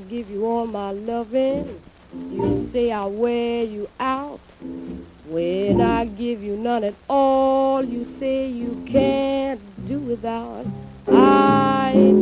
give you all my loving, you say I wear you out. When I give you none at all, you say you can't do without. I